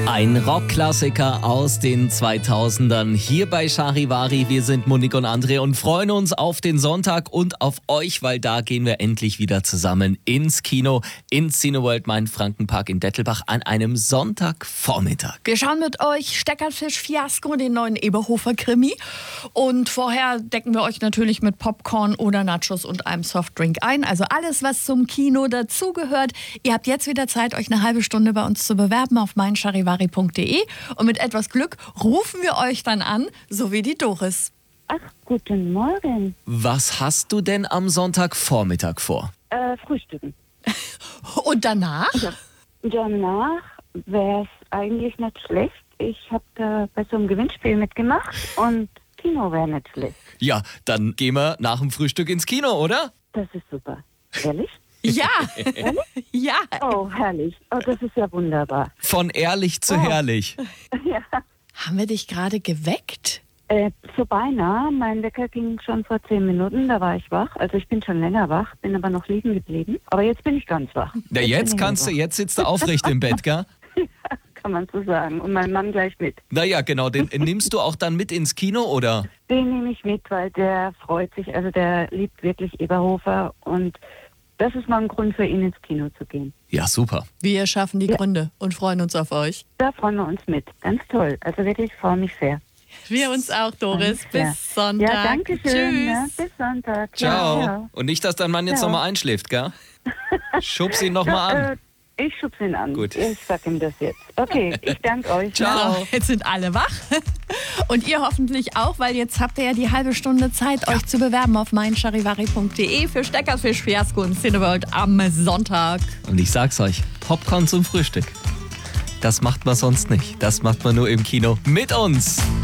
Ein Rockklassiker aus den 2000ern hier bei Charivari. Wir sind Monique und André und freuen uns auf den Sonntag und auf euch, weil da gehen wir endlich wieder zusammen ins Kino, ins Cineworld Main-Frankenpark in Dettelbach an einem Sonntagvormittag. Wir schauen mit euch Steckerfisch-Fiasko, den neuen Eberhofer-Krimi. Und vorher decken wir euch natürlich mit Popcorn oder Nachos und einem Softdrink ein. Also alles, was zum Kino dazugehört. Ihr habt jetzt wieder Zeit, euch eine halbe Stunde bei uns zu bewerben auf meincharivari.de. Und mit etwas Glück rufen wir euch dann an, so wie die Doris. Ach, guten Morgen. Was hast du denn am Sonntagvormittag vor? Frühstücken. Und danach? Danach wäre es eigentlich nicht schlecht. Ich habe da bei so einem Gewinnspiel mitgemacht und Kino wäre nicht schlecht. Ja, dann gehen wir nach dem Frühstück ins Kino, oder? Das ist super. Ehrlich? Ja. Ja. Oh, herrlich. Oh, das ist ja wunderbar. Von ehrlich zu herrlich. Ja. Haben wir dich gerade geweckt? So beinahe. Mein Wecker ging schon vor 10 Minuten, da war ich wach. Also ich bin schon länger wach, bin aber noch liegen geblieben. Aber jetzt bin ich ganz wach. Na, jetzt sitzt du aufrecht im Bett, gell? Ja, kann man so sagen. Und mein Mann gleich mit. Naja, genau. Den nimmst du auch dann mit ins Kino, oder? Den nehme ich mit, weil der freut sich. Also der liebt wirklich Eberhofer und das ist mal ein Grund für ihn, ins Kino zu gehen. Ja, super. Wir schaffen die Gründe und freuen uns auf euch. Da freuen wir uns mit. Ganz toll. Also wirklich, ich freue mich sehr. Wir uns auch, Doris. Bis Sonntag. Ja, danke schön. Tschüss. Ne? Bis Sonntag. Ciao. Ja. Und nicht, dass dein Mann jetzt Ciao. nochmal einschläft, gell? Schub's ihn nochmal an. Ich schub's ihn an. Gut. Ich sag ihm das jetzt. Okay, ich danke euch. Ciao. So, jetzt sind alle wach. Und ihr hoffentlich auch, weil jetzt habt ihr ja die halbe Stunde Zeit, euch zu bewerben auf meincharivari.de für Steckerfisch-Fiasko und Cineworld am Sonntag. Und ich sag's euch, Popcorn zum Frühstück. Das macht man sonst nicht. Das macht man nur im Kino mit uns.